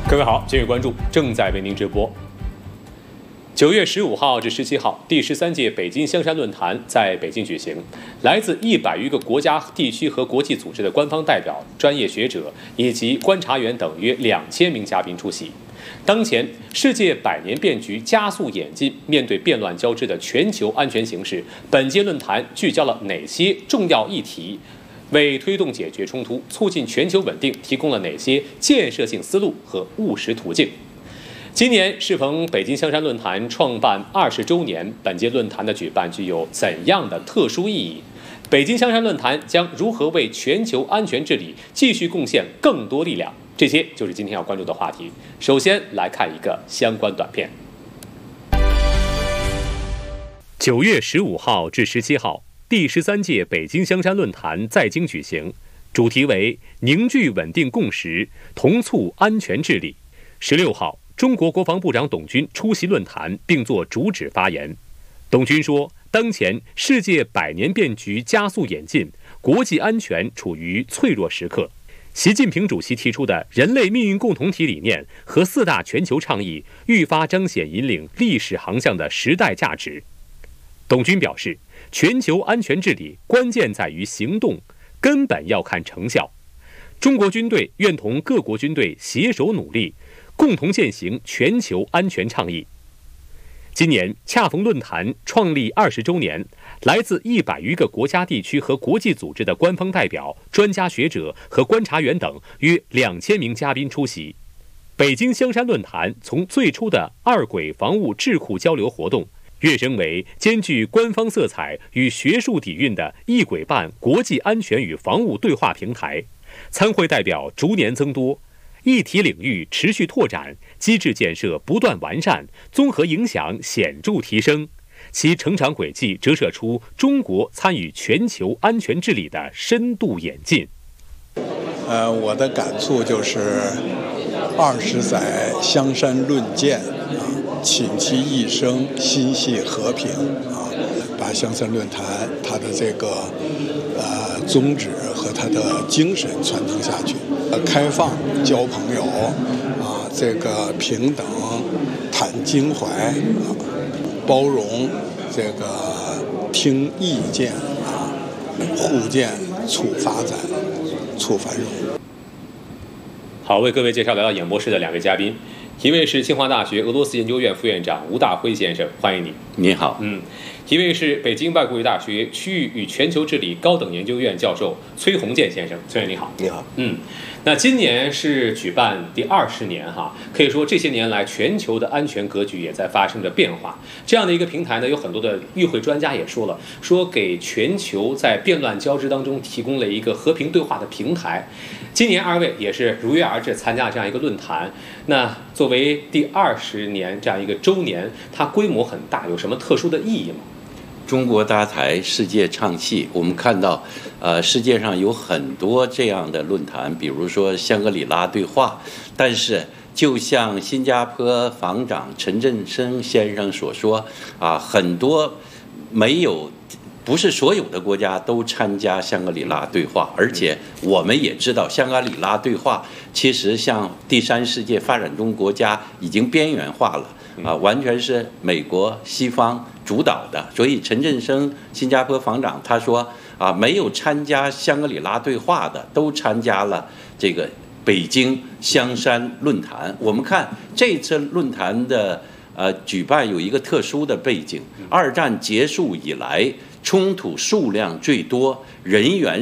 各位好，今日关注正在为您直播。9月15号至17号，第13届北京香山论坛在北京举行，来自100余个国家、地区和国际组织的官方代表、专业学者以及观察员等约2000名嘉宾出席。当前，世界百年变局加速演进，面对变乱交织的全球安全形势，本届论坛聚焦了哪些重要议题？为推动解决冲突、促进全球稳定提供了哪些建设性思路和务实途径？今年适逢北京香山论坛创办20周年，本届论坛的举办具有怎样的特殊意义？北京香山论坛将如何为全球安全治理继续贡献更多力量？这些就是今天要关注的话题。首先来看一个相关短片。9月15号至17号。第13届北京香山论坛在京举行，主题为凝聚稳定共识，同促安全治理。16号，中国国防部长董军出席论坛并作主旨发言。董军说，当前世界百年变局加速演进，国际安全处于脆弱时刻。习近平主席提出的人类命运共同体理念和4大全球倡议，愈发彰显引领历史航向的时代价值。董军表示，全球安全治理关键在于行动，根本要看成效。中国军队愿同各国军队携手努力，共同践行全球安全倡议。今年恰逢论坛创立20周年，来自100余个国家、地区和国际组织的官方代表、专家学者和观察员等约2000名嘉宾出席。北京香山论坛从最初的2轨防务智库交流活动，跃升为兼具官方色彩与学术底蕴的1轨办国际安全与防务对话平台，参会代表逐年增多，议题领域持续拓展，机制建设不断完善，综合影响显著提升，其成长轨迹折射出中国参与全球安全治理的深度演进。 我的感触就是20载香山论剑倾其一生，心系和平把香山论坛它的这个宗旨和它的精神传承下去，开放交朋友这个平等谈襟怀包容这个听意见互鉴促发展促繁荣。 好，为各位介绍来到演播室的2位嘉宾。一位是清华大学俄罗斯研究院副院长吴大辉先生，欢迎你。 你好。 一位是北京外国语大学区域与全球治理高等研究院教授崔洪建先生，崔院你好。 你好。 那今年是举办第20年哈，可以说这些年来全球的安全格局也在发生着变化。这样的一个平台呢，有很多的与会专家也说了，说给全球在变乱交织当中提供了一个和平对话的平台。今年2位也是如约而至参加这样一个论坛。那作为第20年这样一个周年，它规模很大，有什么特殊的意义吗？ 中国搭台，世界唱戏。我们看到，世界上有很多这样的论坛，比如说香格里拉对话。但是，就像新加坡防长陈振声先生所说，很多不是所有的国家都参加香格里拉对话，而且我们也知道，香格里拉对话其实像第3世界发展中国家已经边缘化了，完全是美国西方主导的。所以陈振声新加坡防长他说，没有参加香格里拉对话的都参加了这个北京香山论坛。我们看这次论坛的举办有一个特殊的背景，2战结束以来冲突数量最多，人员